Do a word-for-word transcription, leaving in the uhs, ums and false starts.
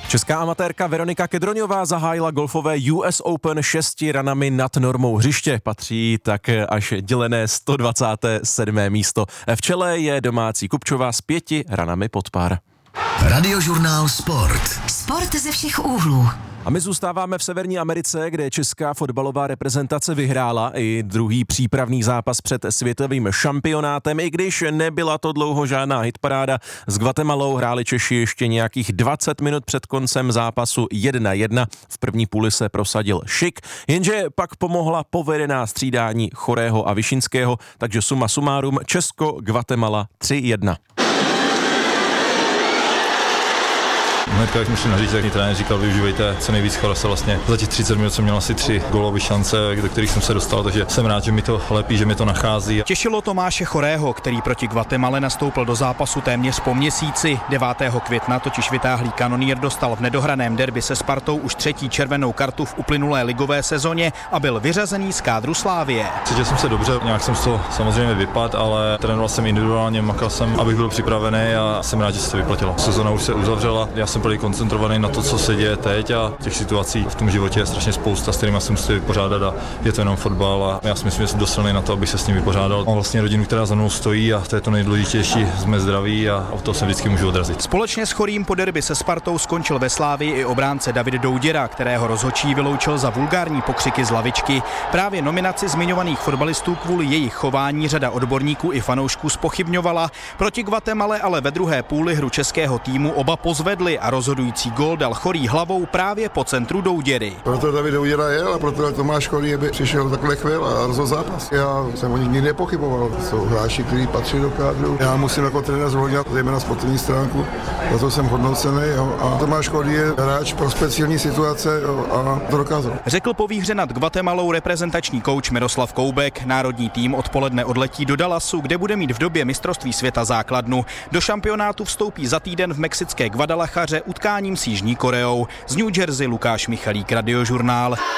Česká amatérka Veronika Kedroňová zahájila golfové U S Open šesti ranami nad normou hřiště. Patří tak až dělené sto dvacáté sedmé místo. V čele je domácí Kupčová s pěti ranami pod pár. Radiožurnál Sport. Sport ze všech úhlů. A my zůstáváme v Severní Americe, kde česká fotbalová reprezentace vyhrála i druhý přípravný zápas před světovým šampionátem, i když nebyla to dlouho žádná hitparáda. S Guatemalou hráli Češi ještě nějakých dvacet minut před koncem zápasu jedna jedna. V první půli se prosadil Šik, jenže pak pomohla povedená střídání Chorého a Višinského, takže suma sumárum Česko-Guatemala tři jedna. Hnedka, jak musím naříct, jak mi trenér říkal, využívejte co nejvíc Chorase. Vlastně za těch třicet minut jsem měl asi tři gólové šance, do kterých jsem se dostal, takže jsem rád, že mi to lepí, že mi to nachází. Těšilo Tomáše Chorého, který proti Guatemale nastoupil do zápasu téměř po měsíci. devátého května totiž vytáhlý kanonýr dostal v nedohraném derby se Spartou už třetí červenou kartu v uplynulé ligové sezóně a byl vyřazený z kádru Slávie. Cítil jsem se dobře, nějak jsem z toho samozřejmě vypadl, ale trénoval jsem individuálně, makal jsem, abych byl připravený a jsem rád, že se to vyplatilo. Sezona už se uzavřela, já jsem byl koncentrovaný na to, co se děje teď, a těch situací v tom životě je strašně spousta, s kterými se musí vypořádat, a je to jenom fotbal a já si myslím, že jsem dost silný na to, abych se s ním vypořádal. Mám vlastně rodinu, která za mnou stojí, a to je to nejdůležitější, jsme zdraví a o to se vždycky můžu odrazit. Společně s Chorým po derby se Spartou skončil ve Slávii i obránce David Douděra, kterého rozhodčí vyloučil za vulgární pokřiky z lavičky. Právě nominaci zmiňovaných fotbalistů kvůli jejich chování řada odborníků i fanoušků zpochybňovala. Proti Guatemale ale ve druhé půli hru českého týmu oba pozvedli a rozhodující gól dal Chorý hlavou právě po centru Douděry. Proto David Douděra jel a proto Tomáš Chorý by přišel takhle chvíl a rozhodl zápas. Já jsem o nich nikdy nepochyboval. Jsou hráči, kteří patří do kádru. Já musím jako trenér zvolnit zejména sportovní stránku, za to jsem hodnocený. Jo. A Tomáš Chorý je hráč pro speciální situace, jo, a to dokázal. Řekl po výhře nad Guatemalou reprezentační kouč Miroslav Koubek. Národní tým odpoledne odletí do Dallasu, kde bude mít v době mistrovství světa základnu. Do šampionátu vstoupí za týden v mexické Guadalachaře utkáním s Jižní Koreou. Z New Jersey Lukáš Michalík, Radiožurnál.